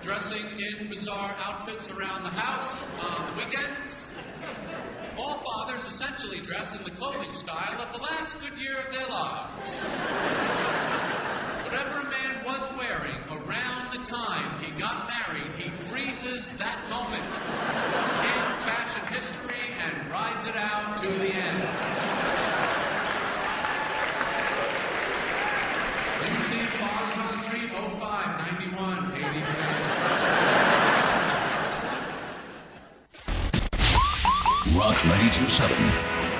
dressing in bizarre outfits around the house on the weekends. All fathers essentially dress in the clothing style of the last good year of their lives. Whatever a man was wearing around the time he got married, he freezes that moment in fashion history and rides it out to the end. You see fathers on the street, 05, 91, 83. Rock 92.7.